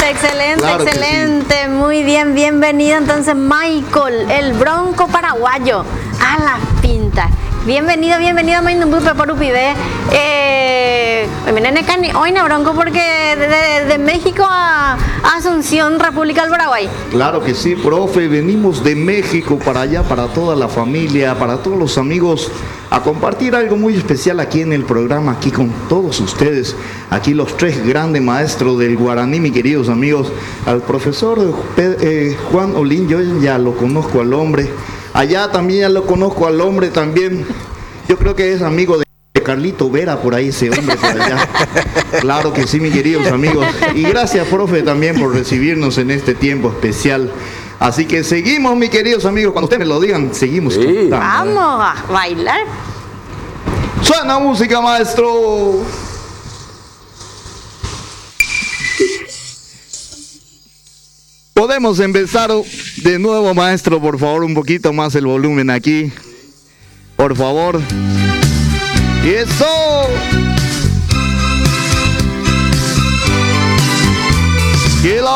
excelente, Claro que excelente. Sí. Muy bien, bienvenido entonces Michael, el bronco paraguayo, a la pinta. Bienvenido, bienvenido, Mainumbupe por UPIB. Hoy no bronco porque de México a Asunción, República del Paraguay. Claro que sí, profe. Venimos de México para allá, para toda la familia, para todos los amigos, a compartir algo muy especial aquí en el programa, aquí con todos ustedes. Aquí los tres grandes maestros del guaraní, mis queridos amigos. Al profesor Juan Olín, yo ya lo conozco al hombre. Allá también ya lo conozco al hombre también. Yo creo que es amigo de Carlito Vera, por ahí ese hombre por allá. Claro que sí, mis queridos amigos. Y gracias, profe, también por recibirnos en este tiempo especial. Así que seguimos, mis queridos amigos. Cuando ustedes me lo digan, seguimos. Sí. Vamos a bailar. Suena música, maestro. Podemos empezar de nuevo, maestro, por favor, un poquito más el volumen aquí. Por favor. Y eso.